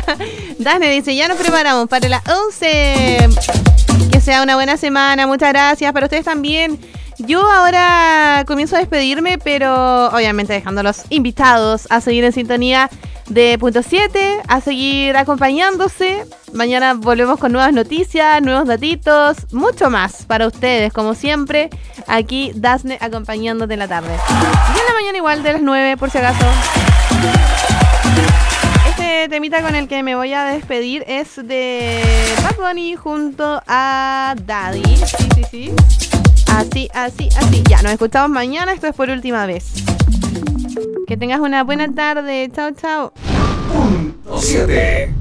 Dafne dice, ya nos preparamos para las 11. Que sea una buena semana, muchas gracias. Para ustedes también. Yo ahora comienzo a despedirme, pero obviamente dejando a los invitados a seguir en sintonía de Punto 7, a seguir acompañándose. Mañana volvemos con nuevas noticias, nuevos datitos, mucho más para ustedes, como siempre. Aquí Dafne acompañándote en la tarde. Y en la mañana igual de las 9, por si acaso. Este temita con el que me voy a despedir es de Bad Bunny junto a Daddy. Sí. Así. Ya, nos escuchamos mañana. Esto es por última vez. Que tengas una buena tarde. Chao. Punto 7.